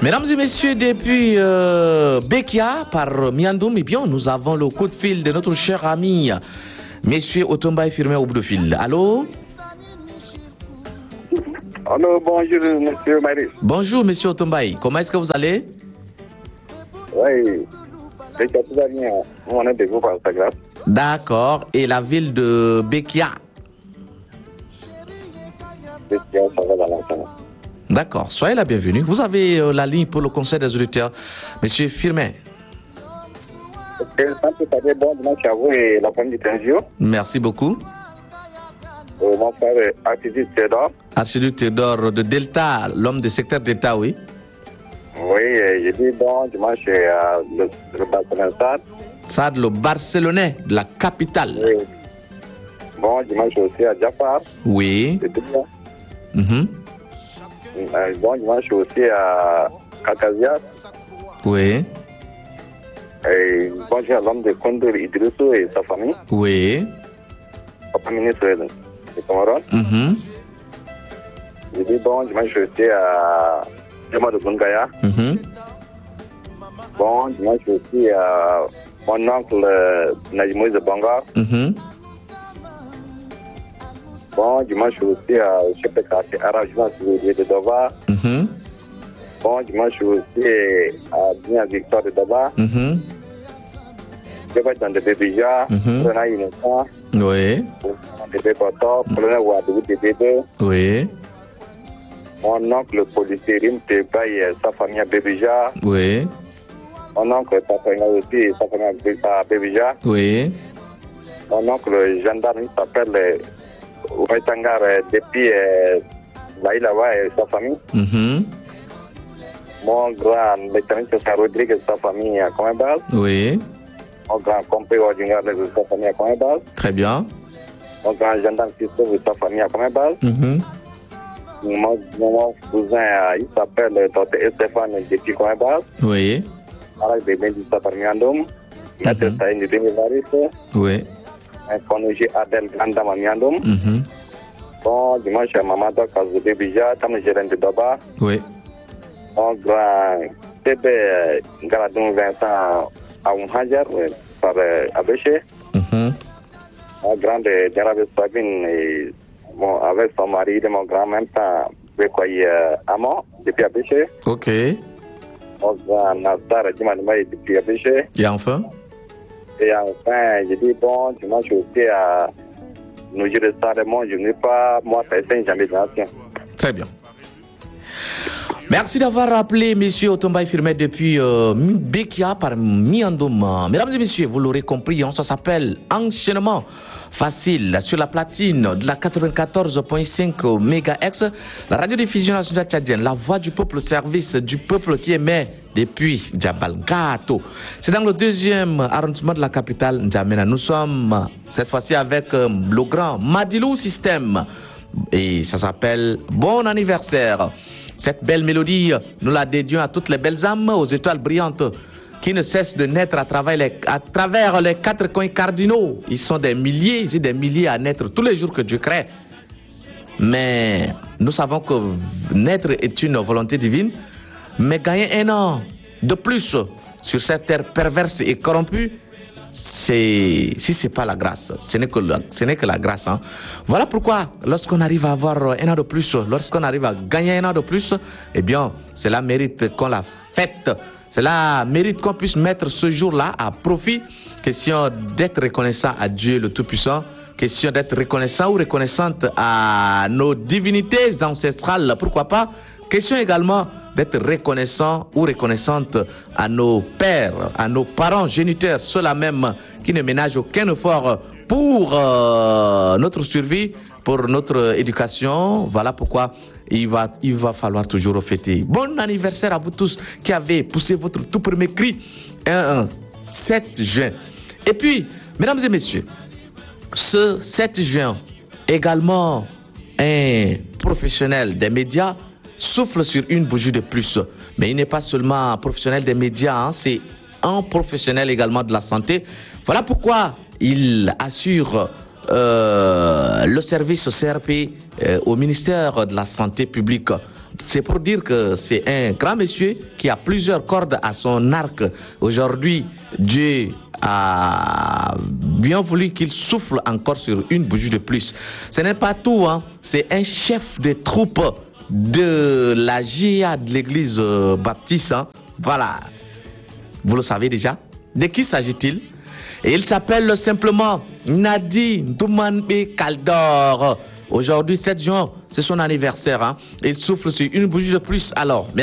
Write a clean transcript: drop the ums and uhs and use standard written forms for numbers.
Mesdames et messieurs, depuis Bekia par Miandoum, eh bien, nous avons le coup de fil de notre cher ami, Monsieur Otombaye Firmin au bout de fil. Allô? Allô, bonjour, Monsieur Maris. Bonjour, Monsieur Otombaye. Comment est-ce que vous allez? Oui, Bekia, tout va bien. On est de vous par sa grâce. D'accord. Et la ville de Bekia? Bekia, ça va dans l'ensemble. D'accord. Soyez la bienvenue. Vous avez la ligne pour le conseil des auditeurs, Monsieur Firmin. Bon dimanche à vous et la famille d'Itangio. Merci beaucoup. Mon frère Archiduc Théodore. Archiduc Théodore de Delta, l'homme du secteur d'État, oui. Oui, j'ai dit bon dimanche à le Barcelone Sad. Sad, le Barcelonais de la capitale. Oui. Bon dimanche aussi à Jafar. Oui. Bon dimanche aussi à Kakazias. Oui. Et bonjour à l'homme de Kondor Idrissou et sa famille. Oui. Papa ministre de Cameroun. J'ai dit bon dimanche aussi à Jama de Bungaya. Bon dimanche aussi à mon oncle Najimoïse de Banga. Bon dimanche aussi à Chef Quartier Arrangement de Dova. Bon dimanche aussi à Bien Victor de Dova. Je vais dans le Bébéja, Rena Innocent. Oui. De Bécotor, Colonel Ouadou de Bébé. Oui. Mon oncle policier Rim Tebaye, sa famille à Bébéja. Oui. Mon oncle Tatanga aussi, sa famille à Bébéja. Oui. Mon oncle gendarme s'appelle Ouaitangar depuis Laïlawa et sa famille. Mon grand lieutenant c'est Rodrigue et sa famille à Coimbal. Oui. Mon grand compé Odingar et sa famille à Coimbal. Très bien. Mon grand gendarme Christophe et sa famille à Coimbal. Mon cousin, il s'appelle Dr. Stéphane depuis Coimbal. Oui. Avec des bénédictions par Miandoum. Maître Saïn de Bénévaris. Oui. Un connué Adel Grandam à Miandoum. Bon dimanche à Mamadou Kazou de Bija, Tam Gérène de Doba. Oui. Mon grand bébé Galadon Vincent à Oumhajar par Abéché. Mon grand Djarabe Sabine avec son mari de mon grand même temps Bekoye Amon depuis Abéché. Ok. Mon grand Nassar Djimanimaï depuis Abéché. Et enfin? Et enfin, j'ai dit bon dimanche aussi à nous je je n'ai pas moi personne jamais d'ancien. Très bien. Merci d'avoir rappelé, Monsieur Otombaye Firmin depuis Bekia par Miandoum. Mesdames et messieurs, vous l'aurez compris, ça s'appelle Enchaînement Facile sur la platine de la 94.5 MHz, la radiodiffusion nationale tchadienne, la voix du peuple, service du peuple qui émet depuis Djabalgato. C'est dans le 2e arrondissement de la capitale, N'Djamena. Nous sommes cette fois-ci avec le grand Madilou System et ça s'appelle Bon anniversaire. Cette belle mélodie, nous la dédions à toutes les belles âmes, aux étoiles brillantes qui ne cessent de naître à travers les 4 coins cardinaux. Ils sont des milliers et des milliers à naître tous les jours que Dieu crée. Mais nous savons que naître est une volonté divine. Mais gagner un an de plus sur cette terre perverse et corrompue, si c'est pas la grâce, ce n'est que la grâce. Voilà pourquoi lorsqu'on arrive à avoir un an de plus, lorsqu'on arrive à gagner un an de plus, eh bien, cela mérite qu'on la fête. Cela mérite qu'on puisse mettre ce jour-là à profit. Question d'être reconnaissant à Dieu le Tout-Puissant. Question d'être reconnaissant ou reconnaissante à nos divinités ancestrales. Pourquoi pas? Question également d'être reconnaissant ou reconnaissante à nos pères, à nos parents géniteurs, ceux-là même qui ne ménagent aucun effort pour notre survie, pour notre éducation. Voilà pourquoi il va falloir toujours fêter. Bon anniversaire à vous tous qui avez poussé votre tout premier cri 7 juin. Et puis, mesdames et messieurs, ce 7 juin, également un professionnel des médias souffle sur une bougie de plus. Mais il n'est pas seulement un professionnel des médias, c'est un professionnel également de la santé. Voilà pourquoi il assure le service au CRP au ministère de la Santé publique. C'est pour dire que c'est un grand monsieur qui a plusieurs cordes à son arc. Aujourd'hui, Dieu a bien voulu qu'il souffle encore sur une bougie de plus. Ce n'est pas tout, hein. C'est un chef de troupe de la GIA de l'église baptiste. Hein. Voilà. Vous le savez déjà. De qui s'agit-il? Et il s'appelle simplement Nadi Doumanbe Kaldor. Aujourd'hui, 7 juin, c'est son anniversaire. Hein. Il souffle sur une bougie de plus. Alors,